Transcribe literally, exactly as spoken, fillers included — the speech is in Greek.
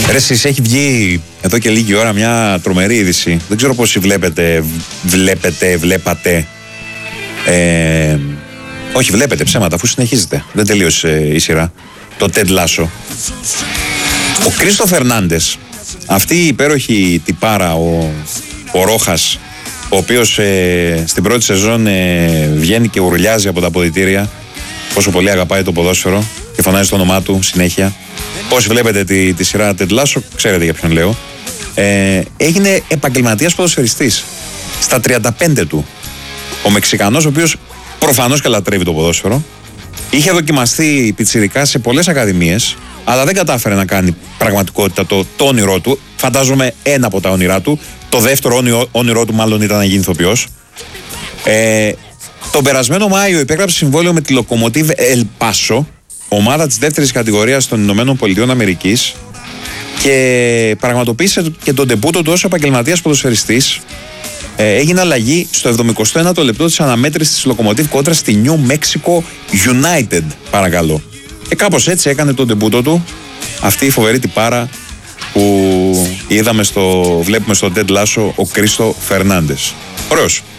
Ρε εσείς, έχει βγει εδώ και λίγη ώρα μια τρομερή είδηση. Δεν ξέρω πόσοι βλέπετε, βλέπετε, βλέπατε. Ε, όχι, βλέπετε ψέματα αφού συνεχίζετε. Δεν τελείωσε η σειρά. Το Τεντ Λάσο. Ο Κρίστο Φερνάντες, αυτή η υπέροχη τυπάρα, ο, ο Ρόχας, ο οποίος ε, στην πρώτη σεζόν ε, βγαίνει και ουρλιάζει από τα αποδυτήρια πόσο πολύ αγαπάει το ποδόσφαιρο και φωνάζει το όνομά του συνέχεια. Όσοι βλέπετε τη, τη σειρά Τεντ Λάσο, ξέρετε για ποιον λέω. Ε, έγινε επαγγελματίας ποδοσφαιριστής στα τριάντα πέντε του. Ο Μεξικανός, ο οποίος προφανώς και λατρεύει το ποδόσφαιρο, είχε δοκιμαστεί πιτσιρικά σε πολλές ακαδημίες, αλλά δεν κατάφερε να κάνει πραγματικότητα το, το όνειρό του. Φαντάζομαι ένα από τα όνειρά του. Το δεύτερο όνειρο, όνειρό του μάλλον ήταν να γίνει ηθοποιός. Ε, τον περασμένο Μάιο υπέγραψε συμβόλαιο με τη Λοκομοτίβ El Paso, ομάδα της δεύτερης κατηγορίας των Ηνωμένων Πολιτειών Αμερικής, και πραγματοποίησε και τον ντεμπούτο του ως επαγγελματίας ποδοσφαιριστής. Ε, έγινε αλλαγή στο εβδομηκοστό ένατο λεπτό της αναμέτρησης της Λοκομοτίβ κόντρα στη New Mexico United, παρακαλώ. Και κάπως έτσι έκανε τον ντεμπούτο του αυτή η φοβερή τυπάρα που είδαμε στο, βλέπουμε στο Τεντ Λάσο, ο Κρίστο Φερνάντες. Ωραίος.